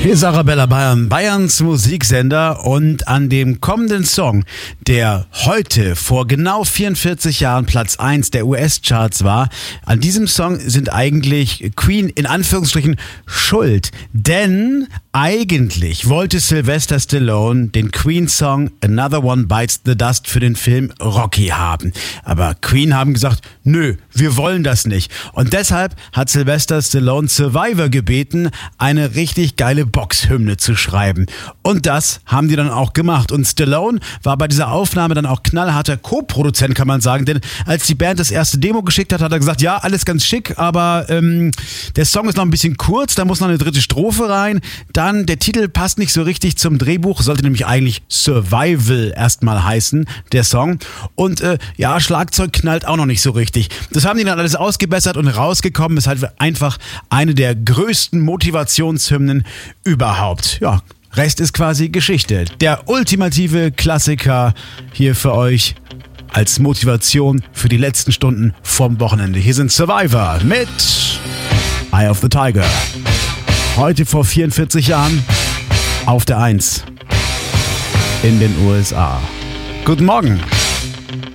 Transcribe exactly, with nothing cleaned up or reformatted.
Hier ist Arabella Bayern, Bayerns Musiksender, und an dem kommenden Song, der heute vor genau vierundvierzig Jahren Platz eins der U S-Charts war, an diesem Song sind eigentlich Queen in Anführungsstrichen schuld, denn eigentlich wollte Sylvester Stallone den Queen-Song Another One Bites the Dust für den Film Rocky haben. Aber Queen haben gesagt, nö, wir wollen das nicht. Und deshalb hat Sylvester Stallone Survivor gebeten, eine richtig geile Boxhymne zu schreiben. Und das haben die dann auch gemacht. Und Stallone war bei dieser Aufnahme dann auch knallharter Co-Produzent, kann man sagen. Denn als die Band das erste Demo geschickt hat, hat er gesagt, ja, alles ganz schick, aber ähm, der Song ist noch ein bisschen kurz, da muss noch eine dritte Strophe rein. Dann, der Titel passt nicht so richtig zum Drehbuch, sollte nämlich eigentlich Survival erstmal heißen, der Song. Und äh, ja, Schlagzeug knallt auch noch nicht so richtig. Das haben die dann alles ausgebessert und rausgekommen ist halt einfach eine der größten Motivationshymnen überhaupt. Ja, Rest ist quasi Geschichte. Der ultimative Klassiker hier für euch als Motivation für die letzten Stunden vom Wochenende. Hier sind Survivor mit Eye of the Tiger. Heute vor vierundvierzig Jahren auf der eins in den U S A. Guten Morgen.